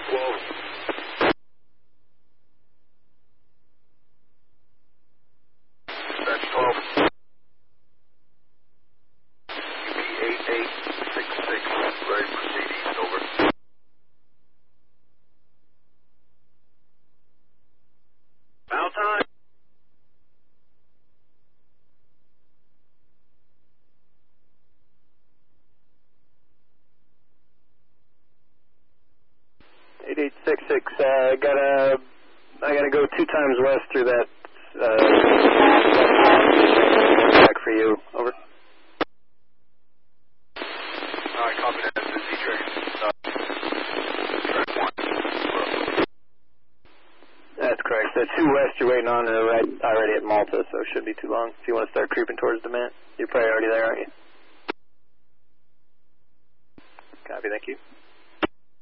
12. That's 12. UP8866, ready to proceed east, over. About time. I gotta go 2 times west through that, back for you, over. Alright, copy that. This is track 1. That's correct. The 2 west you're waiting on are right already at Malta, so it shouldn't be too long. If you want to start creeping towards DeMint, you're probably already there, aren't you? Copy, thank you.